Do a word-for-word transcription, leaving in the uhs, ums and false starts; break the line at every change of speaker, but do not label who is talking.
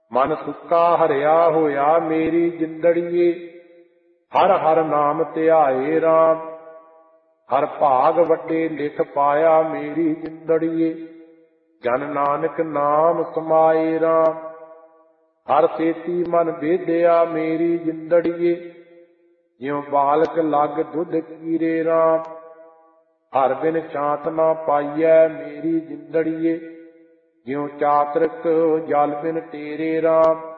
ਮਨ ਸੁੱਕਾ ਹਰਿਆ ਹੋਇਆ ਮੇਰੀ ਜਿੰਦੜੀਏ। ਹਰ ਹਰ ਨਾਮ ਧਿਆਏ ਰਾਮ, ਹਰ ਭਾਗ ਵੱਡੇ ਲਿਖ ਪਾਇਆ ਮੇਰੀ ਜਿੰਦੜੀਏ। ਜਨ ਨਾਨਕ ਨਾਮ ਸਮਾਏ ਰਾਮ, ਹਰ ਸੇਤੀ ਮਨ ਵੇਦਿਆ ਮੇਰੀ ਜਿੰਦੜੀਏ। ਜਿਉ ਬਾਲਕ ਲੱਗ ਦੁੱਧ ਕੀਰੇ ਰਾਮ, ਹਰ ਬਿਨ ਸ਼ਾਂਤ ਨਾ ਪਾਈਐ ਮੇਰੀ ਜਿੰਦੜੀਏ। ਜਿਉ ਚਾਤਰਿਕ ਜਲ ਬਿਨ ਤੇਰੇ ਰਾਮ,